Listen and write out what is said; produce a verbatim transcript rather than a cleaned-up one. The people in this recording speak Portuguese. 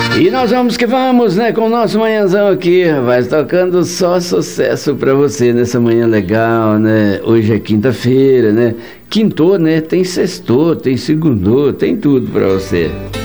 E nós vamos que vamos, né, com o nosso manhãzão aqui, vai tocando só sucesso pra você nessa manhã legal, né? Hoje é quinta-feira, né? Quintou, né? Tem sextou, tem segundou, tem tudo pra você.